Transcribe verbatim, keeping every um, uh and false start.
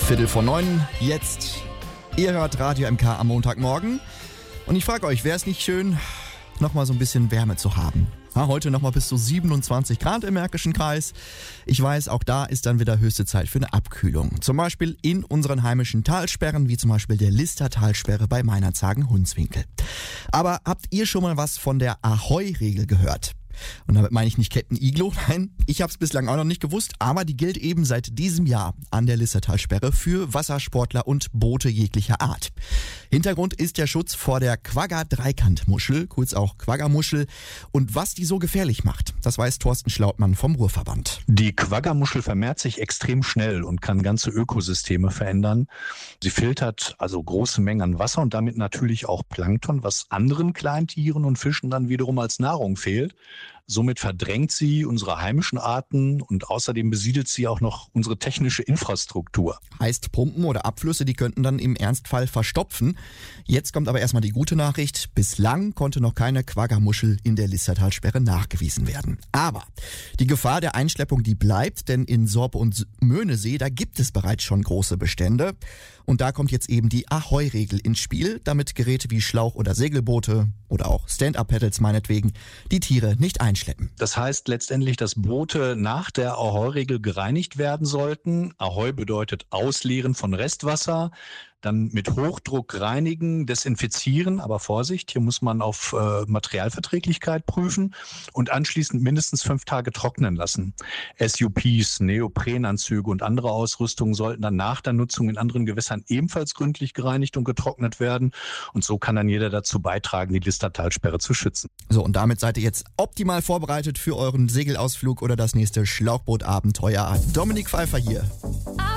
Viertel vor neun, jetzt. Ihr hört Radio M K am Montagmorgen. Und ich frage euch, wäre es nicht schön, nochmal so ein bisschen Wärme zu haben? Ja, heute nochmal bis zu siebenundzwanzig Grad im Märkischen Kreis. Ich weiß, auch da ist dann wieder höchste Zeit für eine Abkühlung. Zum Beispiel in unseren heimischen Talsperren, wie zum Beispiel der Lister Talsperre bei Meinerzhagen-Hunswinkel. Aber habt ihr schon mal was von der Ahoi-Regel gehört? Und damit meine ich nicht Captain Iglo, nein, ich habe es bislang auch noch nicht gewusst, aber die gilt eben seit diesem Jahr an der Listertalsperre für Wassersportler und Boote jeglicher Art. Hintergrund ist der Schutz vor der Quagga-Dreikantmuschel, kurz auch Quagga-Muschel. Und was die so gefährlich macht, das weiß Thorsten Schlautmann vom Ruhrverband. Die Quagga-Muschel vermehrt sich extrem schnell und kann ganze Ökosysteme verändern. Sie filtert also große Mengen an Wasser und damit natürlich auch Plankton, was anderen Kleintieren und Fischen dann wiederum als Nahrung fehlt. Somit verdrängt sie unsere heimischen Arten und außerdem besiedelt sie auch noch unsere technische Infrastruktur. Heißt, Pumpen oder Abflüsse, die könnten dann im Ernstfall verstopfen. Jetzt kommt aber erstmal die gute Nachricht. Bislang konnte noch keine Quagga-Muschel in der Listertalsperre nachgewiesen werden. Aber die Gefahr der Einschleppung, die bleibt, denn in Sorpe und Möhnesee, da gibt es bereits schon große Bestände. Und da kommt jetzt eben die Ahoi-Regel ins Spiel, damit Geräte wie Schlauch- oder Segelboote oder auch Stand-Up-Paddles meinetwegen die Tiere nicht einschleppen. Das heißt letztendlich, dass Boote nach der Ahoi-Regel gereinigt werden sollten. Ahoi bedeutet Ausleeren von Restwasser, dann mit Hochdruck reinigen, desinfizieren, aber Vorsicht, hier muss man auf äh, Materialverträglichkeit prüfen und anschließend mindestens fünf Tage trocknen lassen. S U Ps, Neoprenanzüge und andere Ausrüstungen sollten dann nach der Nutzung in anderen Gewässern ebenfalls gründlich gereinigt und getrocknet werden und so kann dann jeder dazu beitragen, die Listertalsperre zu schützen. So, und damit seid ihr jetzt optimal vorbereitet für euren Segelausflug oder das nächste Schlauchbootabenteuer. Dominik Pfeiffer hier.